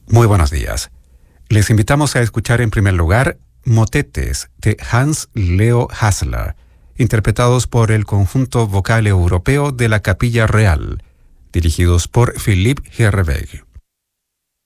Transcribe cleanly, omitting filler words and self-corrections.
Muy buenos días. Les invitamos a escuchar en primer lugar Motetes de Hans Leo Hassler, interpretados por el conjunto vocal europeo de la Capilla Real, dirigidos por Philippe Herreweghe.